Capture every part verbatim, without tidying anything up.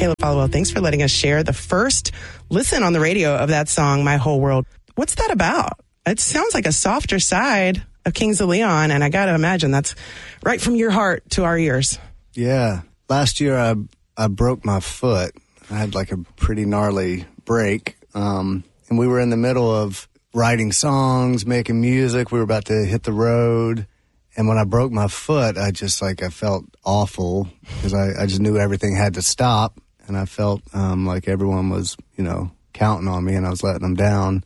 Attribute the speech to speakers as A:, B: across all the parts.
A: Caleb Followell, thanks for letting us share the first listen on the radio of that song, My Whole World. What's that about? It sounds like a softer side of Kings of Leon, and I got to imagine that's right from your heart to our ears.
B: Yeah. Last year, I I broke my foot. I had like a pretty gnarly break, um, and we were in the middle of writing songs, making music. We were about to hit the road, and when I broke my foot, I just like I felt awful because I, I just knew everything had to stop, and I felt um, like everyone was, you know, counting on me, and I was letting them down.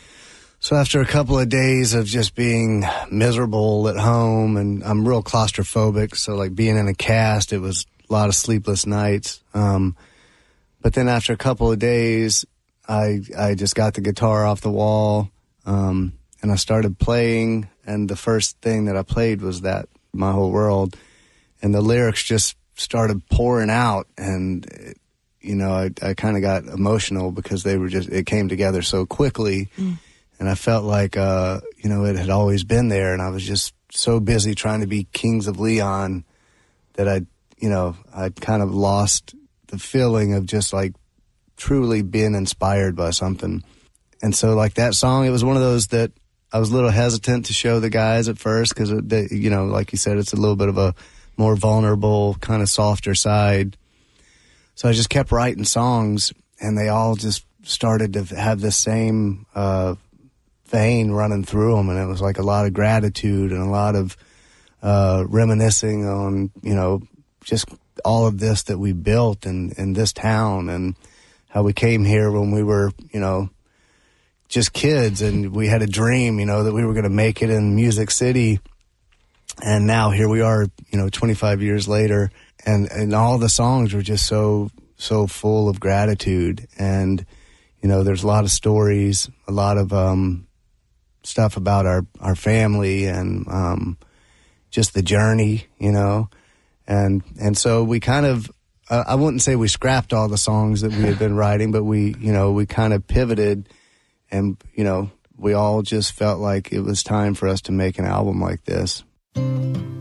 B: So after a couple of days of just being miserable at home, and I'm real claustrophobic, so like being in a cast, it was a lot of sleepless nights. Um, but then after a couple of days, I I just got the guitar off the wall, um, and I started playing, and the first thing that I played was that My Whole World, and the lyrics just started pouring out, and it, you know, I, I kind of got emotional because they were just, it came together so quickly. Mm. And I felt like, uh, you know, it had always been there, and I was just so busy trying to be Kings of Leon that I, you know, I'd kind of lost the feeling of just like truly being inspired by something. And so like that song, it was one of those that I was a little hesitant to show the guys at first because, you know, like you said, it's a little bit of a more vulnerable, kind of softer side. So I just kept writing songs, and they all just started to have the same uh vein running through them, and it was like a lot of gratitude and a lot of uh, reminiscing on, you know, just all of this that we built in, in this town, and how we came here when we were, you know, just kids, and we had a dream, you know, that we were going to make it in Music City, and now here we are, you know, twenty-five years later, and, and all the songs were just so, so full of gratitude, and, you know, there's a lot of stories, a lot of, um, stuff about our, our family and um, just the journey, you know. And and so we kind of, uh, I wouldn't say we scrapped all the songs that we had been writing, but we, you know, we kind of pivoted, and, you know, we all just felt like it was time for us to make an album like this.